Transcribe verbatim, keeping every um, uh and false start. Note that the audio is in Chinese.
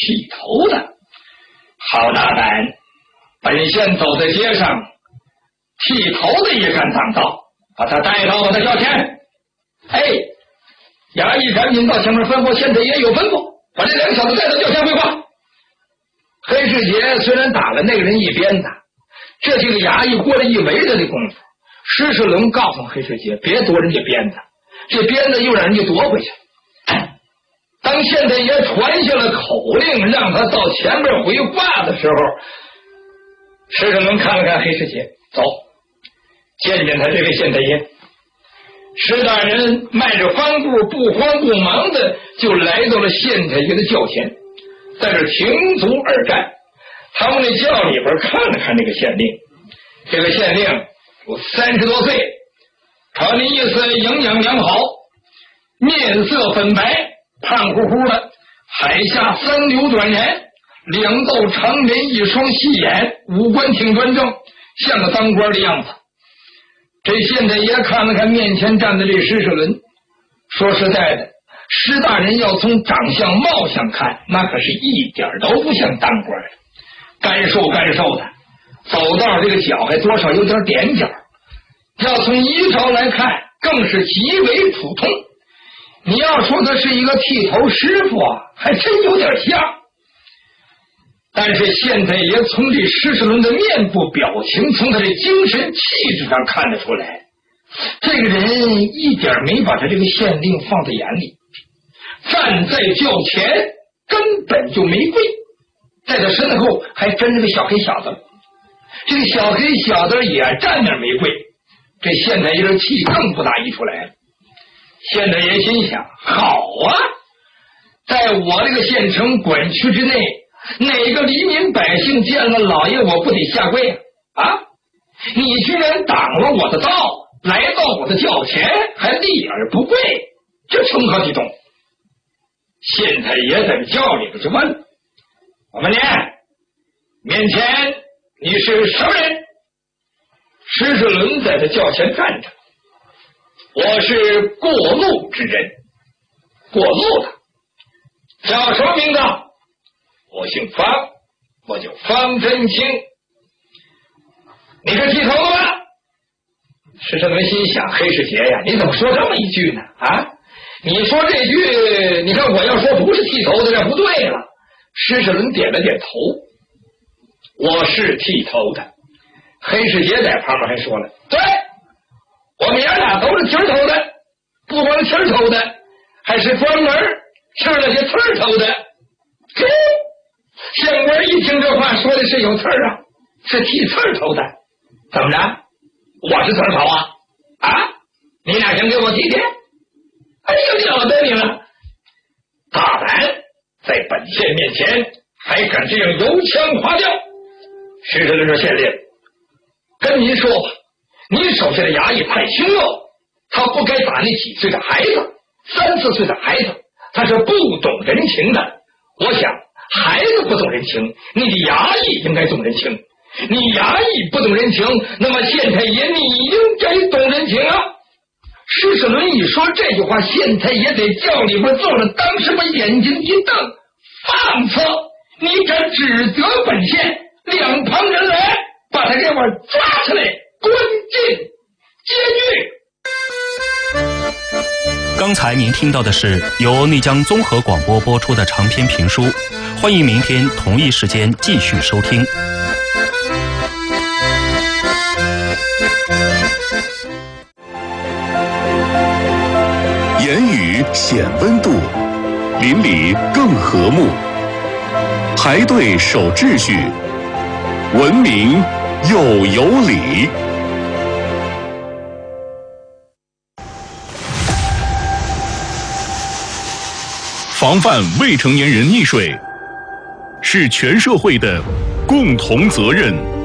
剃头的。好大胆！本县走在街上，剃头的也敢挡道，把他带到我的轿前。哎，衙役赶紧到前面吩咐，县太爷有吩咐，把这两个小子带到轿前回话。黑世杰虽然打了那个人一鞭子，这几个衙役过来一围着的功夫，施世龙告诉黑世杰别夺人家鞭子，这鞭子又让人家夺回去。当县太爷传下了口令，让他到前面回话的时候，施世龙看了看黑世杰，走，见见他这位县太爷。施大人迈着方步，不慌不忙的就来到了县太爷的轿前，在这停足而站。他往那轿里边看了看这个县令，这个县令有三十多岁，瞅你意思营养良好，面色粉白，胖乎乎的，海下三绺短髯，两道长眉，一双细眼，五官挺端正，像个当官的样子。这县太爷看了看面前站的这施世伦，说实在的，施大人要从长相貌相看，那可是一点都不像当官的，干瘦干瘦的，走道这个脚还多少有点踮脚，要从衣着来看更是极为普通。你要说他是一个剃头师傅啊，还真有点像。但是县太爷从这施世伦的面部表情，从他的精神气质上看得出来，这个人一点没把他这个县令放在眼里，站在轿前根本就没跪，在他身后还跟着个小黑小子，这个小黑小子也站那儿没跪，这县太爷的气更不大一出来了。县太爷心想，好啊，在我这个县城管区之内，哪个黎民百姓见了老爷我不得下跪啊？啊！你居然挡了我的道，来到我的轿前还立而不跪，这成何体统？县太爷在轿里边就问：我问你，面前你是什么人？施世伦在他轿前站着，我是过路之人，过路的，叫什么名字？我姓方，我叫方真清。你是剃头的吗？施世伦心想，黑世杰呀，你怎么说这么一句呢？啊，你说这句，你看我要说不是剃头的，这不对了。施世伦点了点头，我是剃头的。黑世杰在旁边还说了，对，我们爷俩都是剃头的，不光剃头的，还是专门吃了些刺头的。嘿，县官一听这话说的是有刺儿啊，是剃刺头的。怎么着？我是刺头啊？啊？你俩想给我剃剃？哎呀，了得你了！大胆在本县面前还敢这样油腔滑调！施世伦说，县令，跟您说吧，您手下的衙役太轻了，他不该打那几岁的孩子，三四岁的孩子，他是不懂人情的。我想孩子不懂人情，你的衙役应该懂人情，你衙役不懂人情，那么县太爷你应该懂人情啊！施世伦一说这句话，县太爷在轿里边坐着，当时把眼睛一瞪，放肆！你敢指责本县？两旁人来，把他给我抓起来，关进监狱。 刚才您听到的是由内江综合广播播出的长篇评书，欢迎明天同一时间继续收听。 言语显温度，邻里更和睦，排队守秩序，文明又有礼。防范未成年人溺水是全社会的共同责任。